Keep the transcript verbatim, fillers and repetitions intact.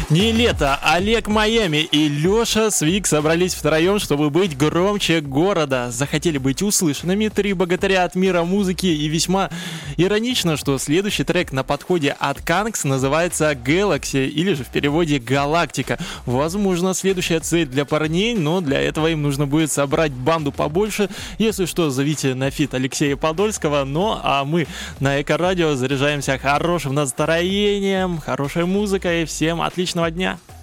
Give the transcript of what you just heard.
Не лето, Олег Майами и Леша Свик собрались втроем, чтобы быть громче города. Захотели быть услышанными три богатыря от мира музыки, и весьма иронично, что следующий трек на подходе от Канкс называется Galaxy, или же в переводе Галактика. Возможно, следующая цель для парней, но для этого им нужно будет собрать банду побольше. Если что, зовите на фит Алексея Подольского. Ну а мы на Эко-радио заряжаемся хорошим настроением, хорошей музыкой. Всем отличного дня!